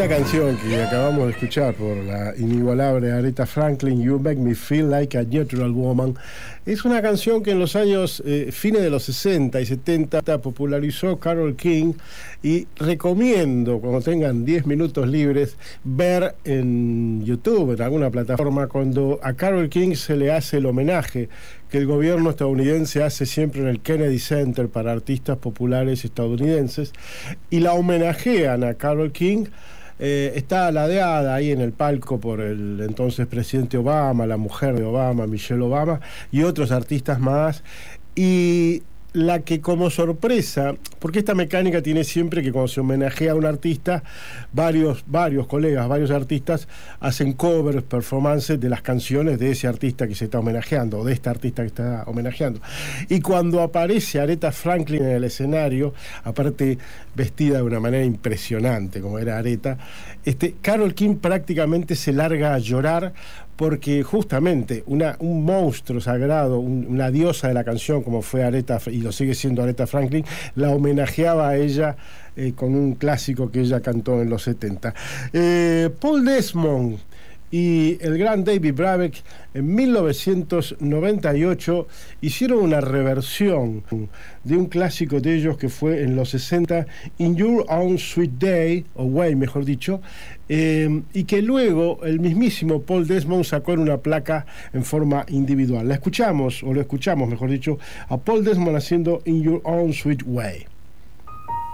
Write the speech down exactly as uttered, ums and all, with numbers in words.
Esta canción que acabamos de escuchar por la inigualable Aretha Franklin, You Make Me Feel Like a Natural Woman, es una canción que en los años eh, fines de los sesenta y setenta popularizó Carole King, y recomiendo, cuando tengan diez minutos libres, ver en YouTube, en alguna plataforma, cuando a Carole King se le hace el homenaje que el gobierno estadounidense hace siempre en el Kennedy Center para artistas populares estadounidenses, y la homenajean a Carole King. Eh, está ladeada ahí en el palco por el entonces presidente Obama, la mujer de Obama, Michelle Obama, y otros artistas más. Y la que, como sorpresa, porque esta mecánica tiene siempre que cuando se homenajea a un artista, varios, varios colegas, varios artistas hacen covers, performances de las canciones de ese artista que se está homenajeando, o de esta artista que está homenajeando. Y cuando aparece Aretha Franklin en el escenario, aparte vestida de una manera impresionante, como era Aretha, este, Carole King prácticamente se larga a llorar, porque justamente una, un monstruo sagrado, un, una diosa de la canción como fue Aretha, y lo sigue siendo Aretha Franklin, la homenajeaba a ella eh, con un clásico que ella cantó en los setenta. Eh, Paul Desmond y el gran David Brubeck en mil novecientos noventa y ocho hicieron una reversión de un clásico de ellos que fue en los sesenta, In Your Own Sweet Day, o Way mejor dicho, eh, y que luego el mismísimo Paul Desmond sacó en una placa en forma individual. La escuchamos, o lo escuchamos mejor dicho, a Paul Desmond haciendo In Your Own Sweet Way.